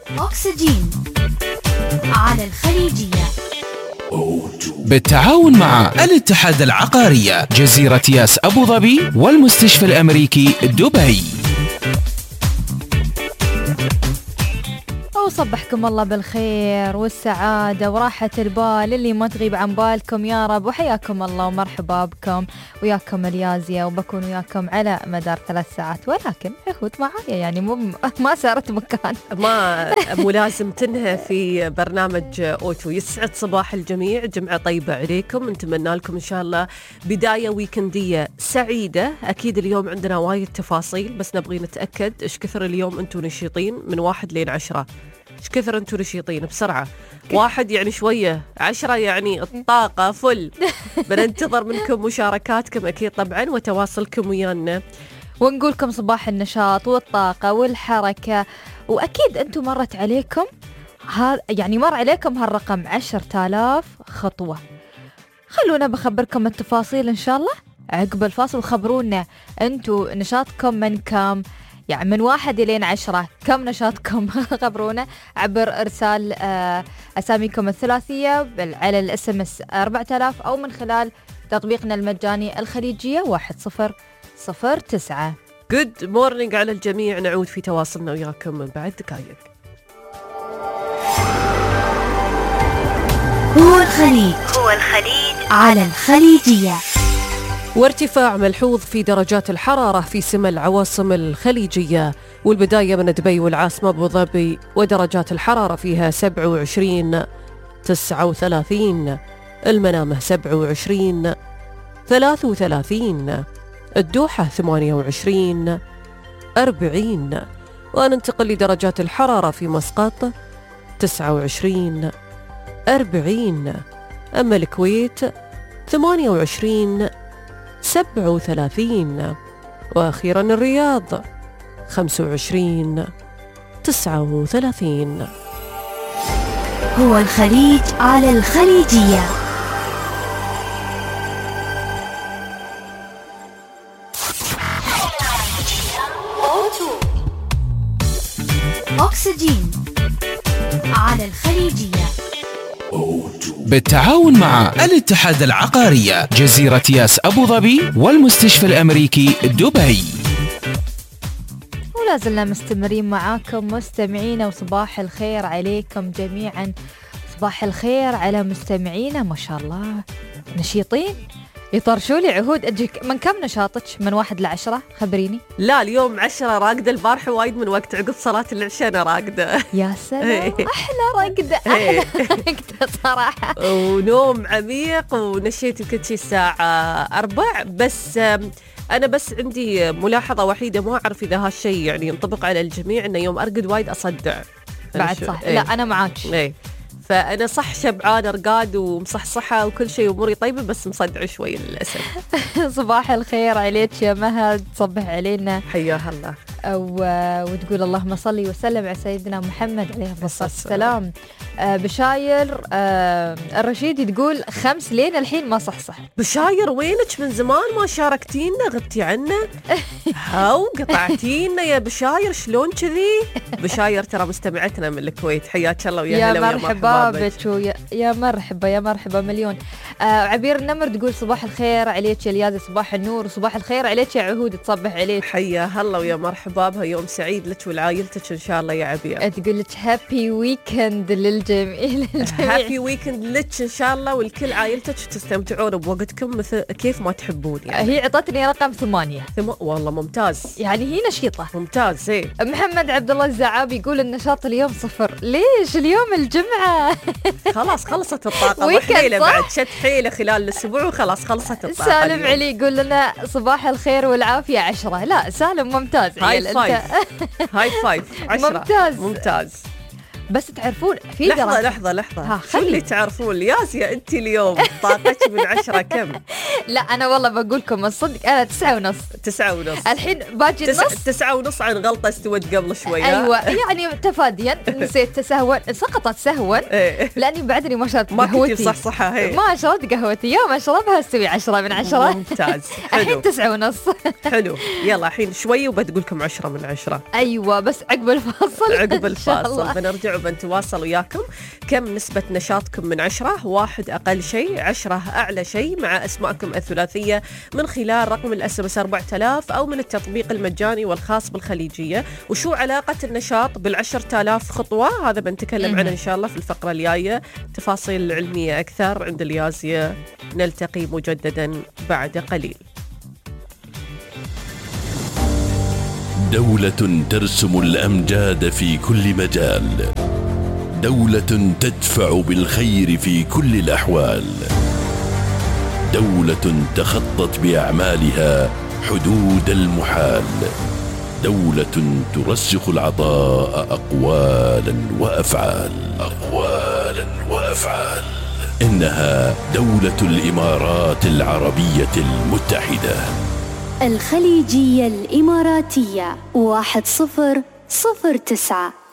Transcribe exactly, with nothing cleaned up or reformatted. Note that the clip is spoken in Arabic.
أكسجين على الخليجية بالتعاون مع الاتحاد العقارية جزيرة ياس أبو ظبي والمستشفى الأمريكي دبي. وصبحكم الله بالخير والسعادة وراحة البال اللي ما تغيب عن بالكم يا رب، وحياكم الله ومرحبا بكم. وياكم اليازية وبكون وياكم على مدار ثلاث ساعات، ولكن عهود معايا يعني مو ما سارت مكان ما مو لازم تنهى في برنامج أوتو. يسعد صباح الجميع، جمعة طيبة عليكم، نتمنى لكم إن شاء الله بداية ويكندية سعيدة. أكيد اليوم عندنا وايد تفاصيل، بس نبغي نتأكد إيش كثر اليوم أنتم نشيطين من واحد لين عشرة. إيش كثر أنتم نشيطين بسرعة؟ واحد يعني شوية، عشرة يعني الطاقة فل. بننتظر منكم مشاركاتكم أكيد طبعا وتواصلكم ويانا، ونقولكم صباح النشاط والطاقة والحركة. وأكيد أنتم مرت عليكم هذا، يعني مر عليكم هالرقم عشرة آلاف خطوة. خلونا بخبركم التفاصيل إن شاء الله عقب الفاصل، وخبرونا أنتم نشاطكم من كم، يعني من واحد إلين عشرة كم نشاطكم. خبرونا عبر إرسال أساميكم الثلاثية على الاس ام اس أربعة آلاف أو من خلال تطبيقنا المجاني الخليجية واحد صفر صفر تسعة. Good morning على الجميع، نعود في تواصلنا وياكم من بعد دقائق. هو الخليج هو الخليج على الخليجية. وارتفاع ملحوظ في درجات الحرارة في سما العواصم الخليجية، والبداية من دبي والعاصمة أبو ظبي، ودرجات الحرارة فيها سبعة وعشرين تسعة وثلاثين، المنامة سبعة وعشرين ثلاثة وثلاثين، الدوحة ثمانية وعشرين أربعين. وننتقل لدرجات الحرارة في مسقط تسعة وعشرين أربعين، أما الكويت ثمانية وعشرين سبعة وثلاثين، وأخيرا الرياض خمسة وعشرين تسعة وثلاثين. هو الخليج على الخليجية. أكسجين على الخليجية بالتعاون مع الاتحاد العقارية جزيرة ياس أبو ظبي والمستشفى الأمريكي دبي. ولا زلنا مستمرين معاكم مستمعينا، وصباح الخير عليكم جميعا. صباح الخير على مستمعينا، ما شاء الله نشيطين يطرشوا لي عهود. أجيك من كم نشاطك من واحد لعشرة؟ خبريني. لا اليوم عشرة، راقدة البارحة وايد من وقت عقب صلاة العشاء أنا راقدة. يا سلام، أحلى رقدة أحلى رقدة صراحة، ونوم عميق. ونشيت يمكن شي الساعة أربع بس. أنا بس عندي ملاحظة وحيدة، ما أعرف إذا هالشيء يعني ينطبق على الجميع، إنه يوم أرقد وايد أصدع بعد. صح ايه؟ لا أنا معاك ايه. فأنا صح شبعان أرقاد ومصحصحة وكل شيء أموري طيبة، بس مصدع شوي للأسف. صباح الخير عليك يا مهد، صبح علينا. حياها الله. وتقول اللهم صلي وسلم على سيدنا محمد عليه الصلاة والسلام. آه بشاير آه الرشيدي تقول خمس لين الحين ما صحصح. بشاير وينك؟ من زمان ما شاركتينا، غبتي عنا. هاو قطعتينا يا بشاير، شلون كذي؟ بشاير ترى مستمعتنا من الكويت، حياك الله ويا هلا ويا مرحبا بك. ويا يا مرحبا يا مرحبا مليون. آه عبير النمر تقول صباح الخير عليك يا اليازي، صباح النور وصباح الخير عليك يا عهود، تصبح عليك. حيا هلا ويا مرحبا بها، يوم سعيد لك ولعائلتك ان شاء الله يا عبير. تقول لك هابي ويكند للجميع. هابي ويكند لك ان شاء الله والكل عائلتك، تستمتعون بوقتكم مثل كيف ما تحبون يعني. هي عطتني رقم ثمانية. ثم... والله ممتاز، يعني هي نشيطة ممتاز. ايه محمد عبد الله الزعابي يقول النشاط اليوم صفر. ليش؟ اليوم الجمعة. خلاص خلصت الطاقة وحيلة بعد، شد حيلة خلال الأسبوع وخلاص خلصت الطاقة. سالم اليوم. علي يقول لنا صباح الخير والعافية عشرة. لا سالم ممتاز. هاي فايف هاي فايف عشرة. ممتاز ممتاز. بس تعرفون في لحظة دراسة. لحظة لحظة ها، شو اللي خلي. تعرفون ياسيا أنت اليوم طاقتك من عشرة كم؟ لا أنا والله بقول لكم الصدق أنا تسعة ونص. تسعة ونص. الحين باجي تسعة, النص. تسعة ونص عن غلطة استوت قبل شوية. أيوة يعني تفاديا نسيت سهوا، سقطت سهوا إيه. لأني بعدني ما شربت ما كنتي قهوتي. مصحصحة هي. ما شربت قهوتي، يوم أشربها أستوي عشرة من عشرة. ممتاز. الحين حلو تسعة ونص. حلو. يلا الحين شوي وبتقولكم عشرة من عشرة. أيوة بس عقب الفاصل. عقب إن شاء الفاصل الله. بنرجع وبنتواصل وياكم. كم نسبة نشاطكم من عشرة؟ واحد أقل شيء، عشرة أعلى شيء، مع أسماءكم الثلاثية من خلال رقم الاس ام اس أربعة آلاف أو من التطبيق المجاني والخاص بالخليجية. وشو علاقة النشاط بالعشرة آلاف خطوة؟ هذا بنتكلم عنه إن شاء الله في الفقرة الجاية. تفاصيل علمية أكثر عند اليازية. نلتقي مجددا بعد قليل. دولة ترسم الأمجاد في كل مجال، دولة تدفع بالخير في كل الأحوال، دولة تخطت بأعمالها حدود المحال، دولة ترسخ العطاء أقوالا وأفعال أقوالا وأفعال إنها دولة الإمارات العربية المتحدة. الخليجية الإماراتية واحد صفر صفر تسعة.